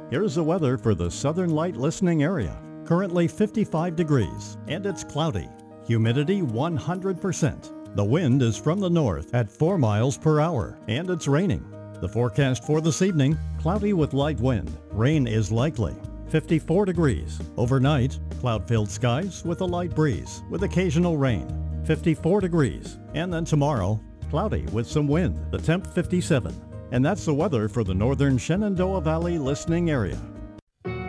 Here's the weather for the Southern Light listening area. Currently 55 degrees and it's cloudy. Humidity 100%. The wind is from the north at 4 miles per hour and it's raining. The forecast for this evening, cloudy with light wind. Rain is likely. 54 degrees. Overnight, cloud-filled skies with a light breeze with occasional rain. 54 degrees. And then tomorrow, cloudy with some wind. The temp 57. And that's the weather for the northern Shenandoah Valley listening area.